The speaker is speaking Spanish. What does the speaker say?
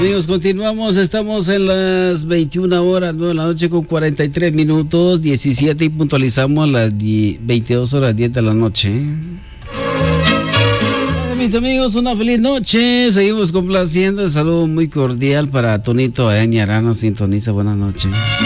Amigos, continuamos, estamos en las 21 horas, 9 de la noche con 43 minutos, 17 y puntualizamos las 22 horas 10 de la noche. Mis amigos, una feliz noche, seguimos complaciendo, el saludo muy cordial para Tonito Añarano, sintoniza, buenas noches.